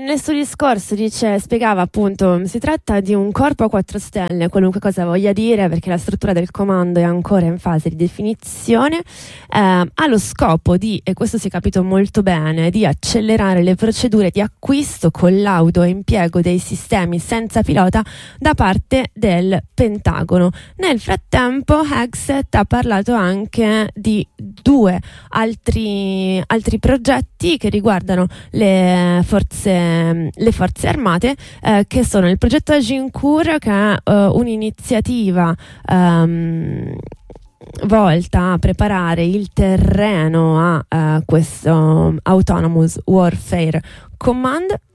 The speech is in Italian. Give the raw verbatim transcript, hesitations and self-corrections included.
nel suo discorso dice, spiegava appunto, si tratta di un corpo a quattro stelle, qualunque cosa voglia dire, perché la struttura del comando è ancora in fase di definizione, eh, ha lo scopo di, e questo si è capito molto bene, di accelerare le procedure di acquisto, collaudo e impiego dei sistemi senza pilota da parte del Pentagono. Nel frattempo Hegseth ha parlato anche di due altri, altri progetti che riguardano le forze, le forze armate, eh, che sono il progetto Agincourt, che è eh, un'iniziativa um, volta a preparare il terreno a uh, questo Autonomous Warfare Command,